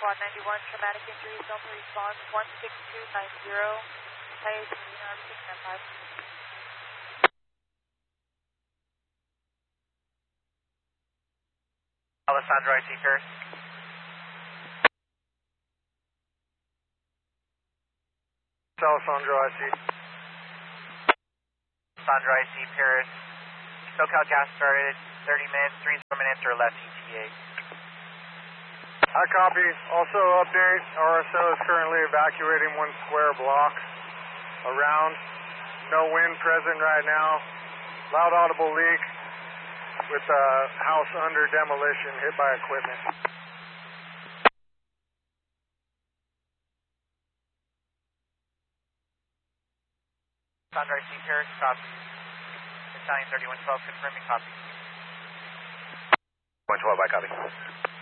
Quad 91, traumatic injuries, Delta response 16290, IH Marine Army 695. Alessandro, I see Paris. Alessandro, I see. Alessandro, I see Paris. SoCal gas started 30 minutes, 30 minutes or less ETA. I copy. Also update, RSO is currently evacuating 1 square block around. No wind present right now. Loud audible leak with a house under demolition hit by equipment. Alessandro, I see Paris, copy. Italian 3112, confirming copy. 112, I copy.